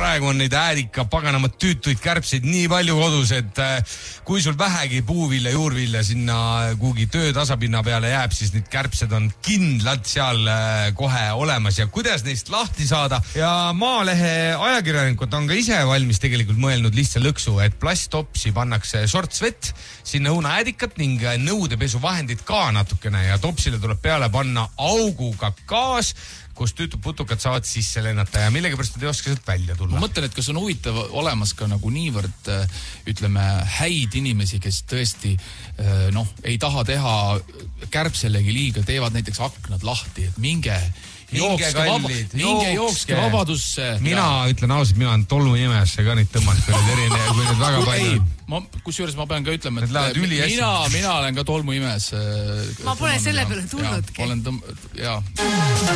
praegu on neid äärika paganama tüütuid kärbseid nii palju kodus, et kui sul vähegi puuvilja, juurvilja sinna kuhugi töö tasapinna peale jääb, siis need kärbsed on kindlalt seal kohe olemas ja kuidas neist lahti saada. Ja Maalehe ajakirjanikud on ka ise valmis tegelikult mõelnud lihtsa lõksu, et plasttopsi pannakse sortsvett, sinna õunaäädikat ning nõudepesuvahendid ka natukene ja topsile tuleb peale panna auguga gaas, kus tüütud putukad saavad sisse lennata ja millegipärast ei oska sealt välja tulla. Ma mõtlen, et kas on huvitav olemas ka nagu niivõrd, ütleme, häid inimesi, kes tõesti ei taha teha kärbselegi liiga, teevad näiteks aknad lahti, et minge jookske vabadusse. Mina ütlen ausalt, mina olen tolmuimesse ka neid tõmmanud, kui need väga palju. Kusjuures ma pean ka ütlema, et mina olen ka tolmuimes. Ma pole selle peale tulnudki. Jaa.